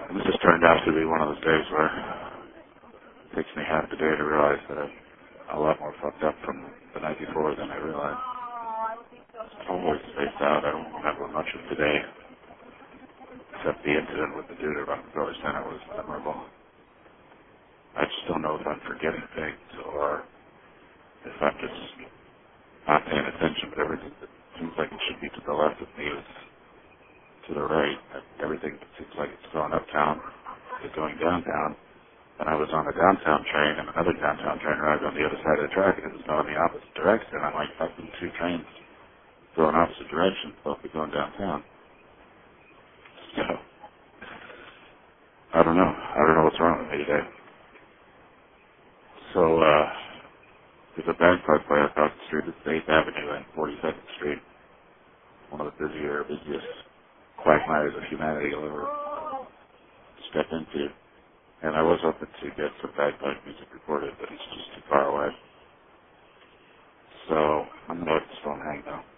And this just turned out to be one of those days where it takes me half the day to realize that I'm a lot more fucked up from the night before than I realized. Totally spaced out. I don't remember much of today, except the incident with the dude at Rockefeller Center was memorable. I just don't know if I'm forgetting things or if I'm just not paying attention, but everything that seems like it should be to the left of me is to the right. Everything seems like it's going uptown, is going downtown. And I was on a downtown train, and another downtown train arrived on the other side of the track, and it was going the opposite direction. I'm like, that's been two trains going opposite directions, both be going downtown. So, I don't know. I don't know what's wrong with me today. So, there's a bagpipe play across the street. It's 8th Avenue and 42nd Street. One of the busiest quagmires of humanity you'll ever step into. And I was hoping to get some bagpipe music recorded, but it's just too far away. So I'm going to let this phone hang now.